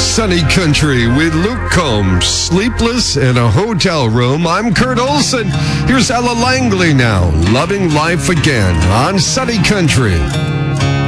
Sunny Country with Luke Combs, Sleepless in a Hotel Room. I'm Kurt Olson. Here's Ella Langley now, Loving Life Again on Sunny Country.